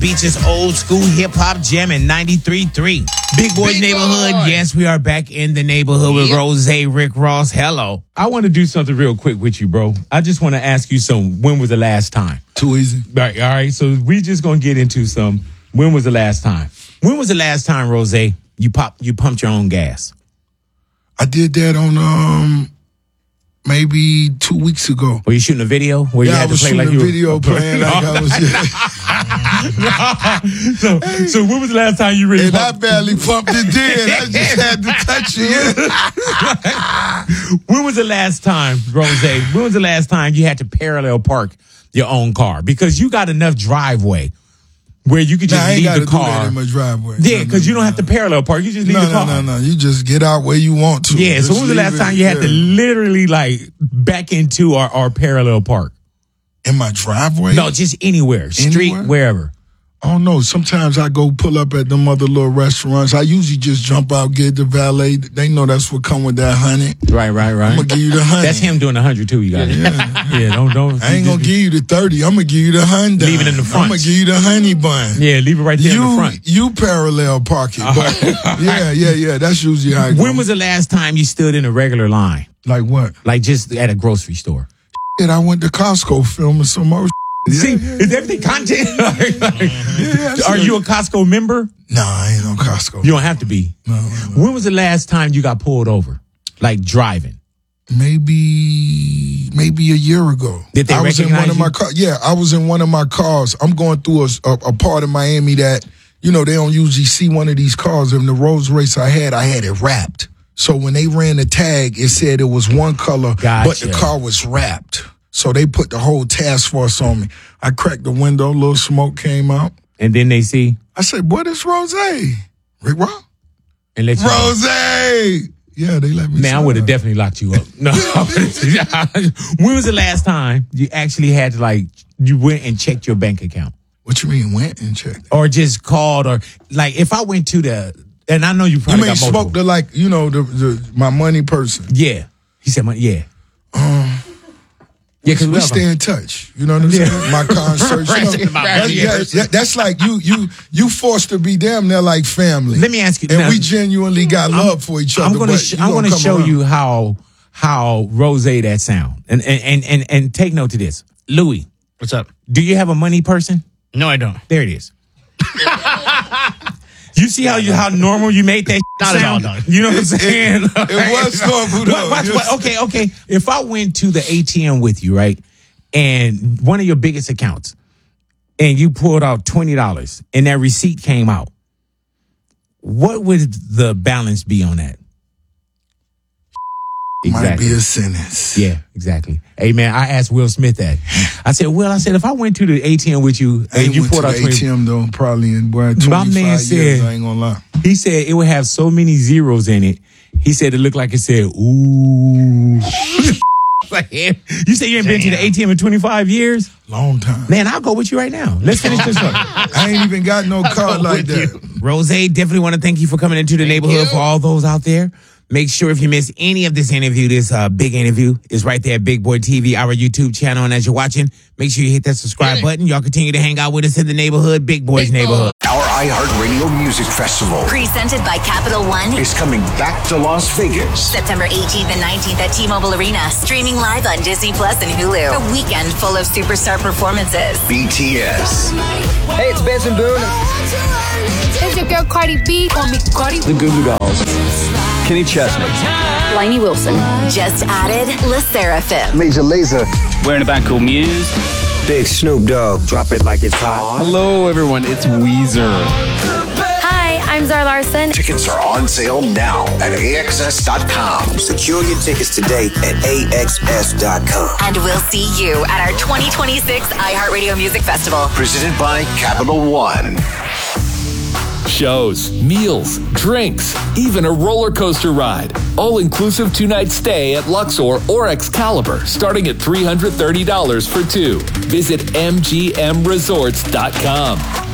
Beach's old school hip hop jam in 93.3. Big Boy's Neighborhood. Yes, we are back in the neighborhood with Rose, Rick Ross. Hello. I want to do something real quick with you, bro. I just want to ask you when was the last time? Too easy. All right. So we just going to get into when was the last time? When was the last time, Rose, you pumped your own gas? I did that on maybe 2 weeks ago. Were you shooting a video where you had to play like you were? Video playing like I was. So when was the last time you really? And I barely pumped it in. I just had to touch it. When was the last time, Rose? When was the last time you had to parallel park your own car because you got enough driveway where you could just leave the car? Do that in my driveway. Yeah, because you don't have to parallel park. You just leave the car. No. You just get out where you want to. Yeah. So when was the last time you had to literally like back into our parallel park? In my driveway? No, just anywhere. Street, wherever. Oh, no. Sometimes I go pull up at them other little restaurants. I usually just jump out, get the valet. They know that's what come with that $100. Right. I'm going to give you the $100. That's him doing the $100 too, you got it. Yeah, don't. I ain't going to give you the $30. I'm going to give you the $100. Leave it in the front. I'm going to give you the honey bun. Yeah, leave it right there in the front. You parallel park it. But yeah. That's usually how it goes. When was the last time you stood in a regular line? Like what? Like just at a grocery store. And I went to Costco filming some more. See, is everything content? Are you a Costco member? No, I ain't on Costco. You don't have to be. No. When was the last time you got pulled over? Like driving? Maybe a year ago. Did they recognize in one of you? my cars. Yeah, I was in one of my cars. I'm going through a part of Miami that, they don't usually see one of these cars. In the Rolls Royce I had it wrapped. So when they ran the tag, it said it was one color, but the car was wrapped. So they put the whole task force on me. I cracked the window, little smoke came out. And then they see? I said, "Boy, this Rose." Rick Ross? And let you Rose! Yeah, they let me. Man, I would have definitely locked you up. No. When was the last time you actually had to you went and checked your bank account? What you mean went and checked? Or just called if I went to and I know you probably got spoke to my money person. Yeah. He said money, yeah. Because we stay in touch. You know what I'm saying? My concert. That's like you forced to be them. They're like family. Let me ask you. And we genuinely got love for each other. I'm going to show you how rose that sound. And take note to this. Louis. What's up? Do you have a money person? No, I don't. There it is. You see how normal you made that Not sound? at all, dog. You know what I'm saying? It was normal, though. Okay. If I went to the ATM with you, right, and one of your biggest accounts, and you pulled out $20, and that receipt came out, what would the balance be on that? Might be a sentence. Yeah, exactly. Hey, man, I asked Will Smith that. I said, if I went to the ATM with you and you pulled out $20, ATM though, probably in 25 my man said, years, I ain't gonna lie. He said it would have so many zeros in it. He said it looked like it said, ooh. You say you ain't been to the ATM in 25 years? Long time. Man, I'll go with you right now. Let's finish this one. I ain't even got no card like that. Rose, definitely want to thank you for coming into the neighborhood. For all those out there. Make sure if you miss any of this interview, this big interview is right there at Big Boy TV, our YouTube channel. And as you're watching, make sure you hit that subscribe button. Y'all continue to hang out with us in the neighborhood, Big Boy's Neighborhood. Our iHeartRadio Music Festival Presented by Capital One is coming back to Las Vegas. September 18th and 19th at T-Mobile Arena. Streaming live on Disney Plus and Hulu. A weekend full of superstar performances. BTS. Hey, it's Benson Boone. It's your girl Cardi B. Call me Cardi. The Goo Goo Dolls. Kenny Chesney. Lainey Wilson. Just added La Seraphim. Major Lazer. We're in a band called Muse. Big Snoop Dogg. Drop it like it's hot. Hello, everyone. It's Weezer. Hi, I'm Zara Larson. Tickets are on sale now at AXS.com. Secure your tickets today at AXS.com. And we'll see you at our 2026 iHeartRadio Music Festival. Presented by Capital One. Shows, meals, drinks, even a roller coaster ride. All-inclusive 2-night stay at Luxor or Excalibur, starting at $330 for two. Visit MGMResorts.com.